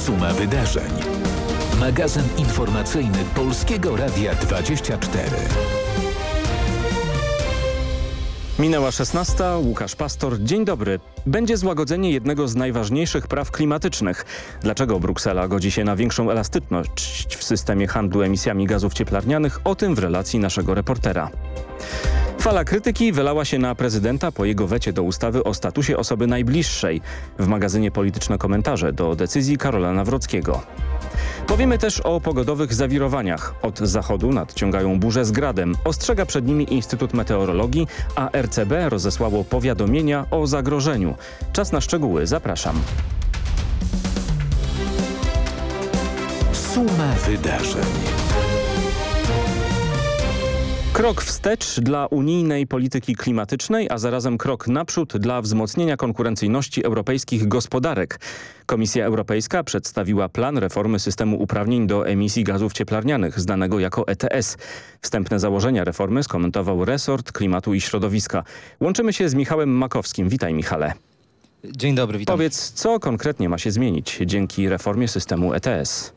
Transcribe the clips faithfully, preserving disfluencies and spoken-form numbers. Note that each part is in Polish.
Suma wydarzeń. Magazyn informacyjny Polskiego Radia dwadzieścia cztery. Minęła szesnasta. Łukasz Pastor. Dzień dobry. Będzie złagodzenie jednego z najważniejszych praw klimatycznych. Dlaczego Bruksela godzi się na większą elastyczność w systemie handlu emisjami gazów cieplarnianych? O tym w relacji naszego reportera. Fala krytyki wylała się na prezydenta po jego wecie do ustawy o statusie osoby najbliższej. W magazynie Polityczne komentarze do decyzji Karola Nawrockiego. Powiemy też o pogodowych zawirowaniach. Od zachodu nadciągają burze z gradem. Ostrzega przed nimi Instytut Meteorologii, a R C B rozesłało powiadomienia o zagrożeniu. Czas na szczegóły. Zapraszam. Suma wydarzeń. Krok wstecz dla unijnej polityki klimatycznej, a zarazem krok naprzód dla wzmocnienia konkurencyjności europejskich gospodarek. Komisja Europejska przedstawiła plan reformy systemu uprawnień do emisji gazów cieplarnianych, znanego jako E T S. Wstępne założenia reformy skomentował resort klimatu i środowiska. Łączymy się z Michałem Makowskim. Witaj, Michale. Dzień dobry, witam. Powiedz, co konkretnie ma się zmienić dzięki reformie systemu E T S?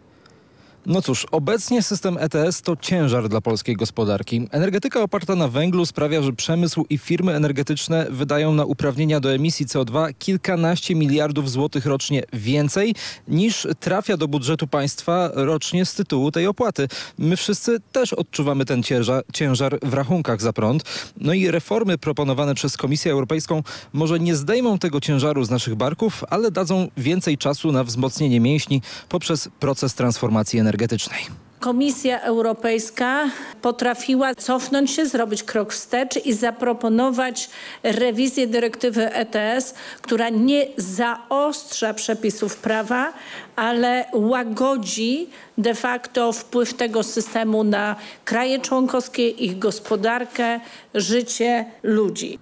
No cóż, obecnie system E T S to ciężar dla polskiej gospodarki. Energetyka oparta na węglu sprawia, że przemysł i firmy energetyczne wydają na uprawnienia do emisji C O dwa kilkanaście miliardów złotych rocznie więcej niż trafia do budżetu państwa rocznie z tytułu tej opłaty. My wszyscy też odczuwamy ten ciężar, ciężar w rachunkach za prąd. No i reformy proponowane przez Komisję Europejską może nie zdejmą tego ciężaru z naszych barków, ale dadzą więcej czasu na wzmocnienie mięśni poprzez proces transformacji energetycznej. Komisja Europejska potrafiła cofnąć się, zrobić krok wstecz i zaproponować rewizję dyrektywy E T S, która nie zaostrza przepisów prawa, ale łagodzi de facto wpływ tego systemu na kraje członkowskie, ich gospodarkę, życie ludzi.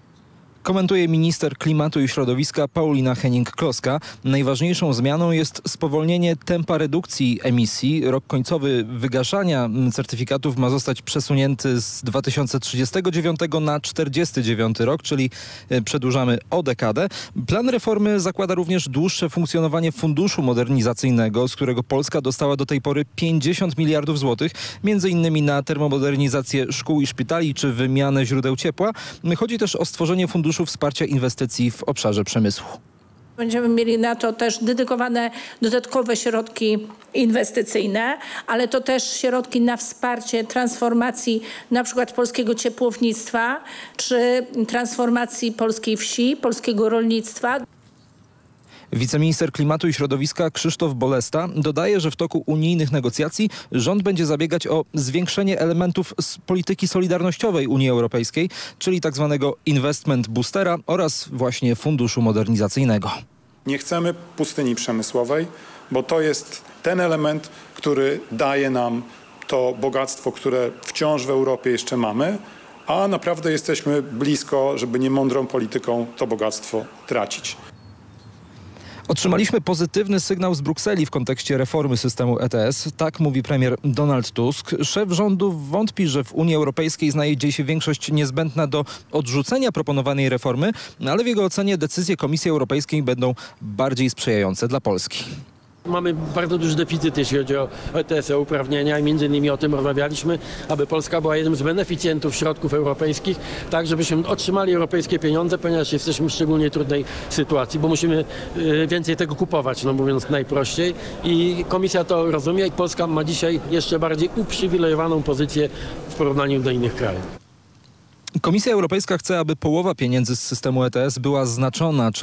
Komentuje minister klimatu i środowiska Paulina Henning-Kloska. Najważniejszą zmianą jest spowolnienie tempa redukcji emisji. Rok końcowy wygaszania certyfikatów ma zostać przesunięty z dwa tysiące trzydziestego dziewiątego na czterdziesty dziewiąty rok, czyli przedłużamy o dekadę. Plan reformy zakłada również dłuższe funkcjonowanie funduszu modernizacyjnego, z którego Polska dostała do tej pory pięćdziesiąt miliardów złotych, między innymi na termomodernizację szkół i szpitali czy wymianę źródeł ciepła. Chodzi też o stworzenie funduszu wsparcia inwestycji w obszarze przemysłu. Będziemy mieli na to też dedykowane dodatkowe środki inwestycyjne, ale to też środki na wsparcie transformacji na przykład polskiego ciepłownictwa czy transformacji polskiej wsi, polskiego rolnictwa. Wiceminister klimatu i środowiska Krzysztof Bolesta dodaje, że w toku unijnych negocjacji rząd będzie zabiegać o zwiększenie elementów z polityki solidarnościowej Unii Europejskiej, czyli tak zwanego investment boostera oraz właśnie funduszu modernizacyjnego. Nie chcemy pustyni przemysłowej, bo to jest ten element, który daje nam to bogactwo, które wciąż w Europie jeszcze mamy, a naprawdę jesteśmy blisko, żeby niemądrą polityką to bogactwo tracić. Otrzymaliśmy pozytywny sygnał z Brukseli w kontekście reformy systemu E T S. Tak mówi premier Donald Tusk. Szef rządu wątpi, że w Unii Europejskiej znajdzie się większość niezbędna do odrzucenia proponowanej reformy, ale w jego ocenie decyzje Komisji Europejskiej będą bardziej sprzyjające dla Polski. Mamy bardzo duży deficyt, jeśli chodzi o E T S, o uprawnienia i między innymi o tym rozmawialiśmy, aby Polska była jednym z beneficjentów środków europejskich, tak żebyśmy otrzymali europejskie pieniądze, ponieważ jesteśmy w szczególnie trudnej sytuacji, bo musimy więcej tego kupować, no mówiąc najprościej. I Komisja to rozumie i Polska ma dzisiaj jeszcze bardziej uprzywilejowaną pozycję w porównaniu do innych krajów. Komisja Europejska chce, aby połowa pieniędzy z systemu E T S była znaczona,